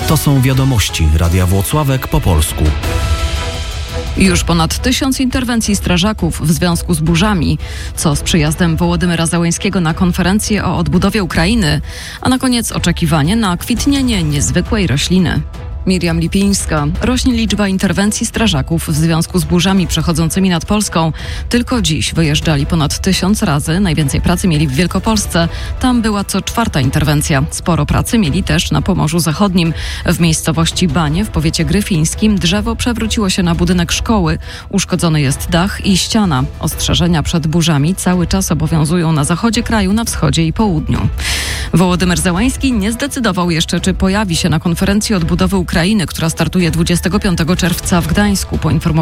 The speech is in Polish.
To są wiadomości Radia Włocławek po polsku. Już ponad 1000 interwencji strażaków w związku z burzami, co z przyjazdem Wołodymyra Zełenskiego na konferencję o odbudowie Ukrainy, a na koniec oczekiwanie na kwitnienie niezwykłej rośliny. Miriam Lipińska. Rośnie liczba interwencji strażaków w związku z burzami przechodzącymi nad Polską. Tylko dziś wyjeżdżali ponad 1000 razy. Najwięcej pracy mieli w Wielkopolsce. Tam była co 4. interwencja. Sporo pracy mieli też na Pomorzu Zachodnim. W miejscowości Banie w powiecie gryfińskim drzewo przewróciło się na budynek szkoły. Uszkodzony jest dach i ściana. Ostrzeżenia przed burzami cały czas obowiązują na zachodzie kraju, na wschodzie i południu. Wołodymyr Zełenski nie zdecydował jeszcze, czy pojawi się na konferencji odbudowy Ukrainy, która startuje 25 czerwca w Gdańsku, poinformował